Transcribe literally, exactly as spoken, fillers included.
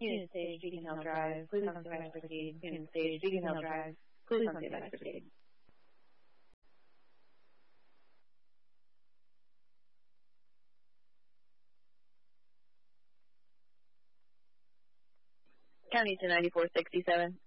Unit Stage, Beacon Hill Drive, please on device proceed. Unit Stage, Beacon Hill Drive, please on device proceed. County to ninety-four sixty-seven.